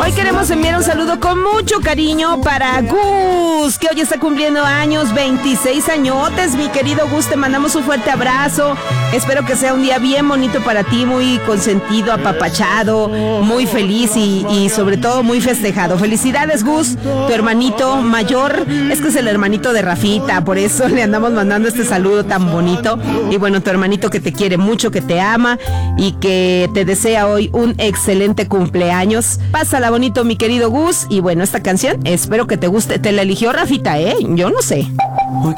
Hoy queremos enviar un saludo con mucho cariño para Gus, que hoy está cumpliendo años, 26 añotes. Mi querido Gus, te mandamos un fuerte abrazo. Espero que sea un día bien bonito para ti, muy consentido, apapachado, muy feliz y sobre todo muy festejado. Felicidades, Gus, tu hermanito mayor. Es que es el hermanito de Rafita, por eso le andamos mandando este saludo tan bonito. Y bueno, tu hermanito que te quiere mucho, que te ama y que te desea hoy un excelente cumpleaños. Pásala bonito, mi querido Gus. Y bueno, esta canción espero que te guste. Te la eligió Rafita, yo no sé. Hoy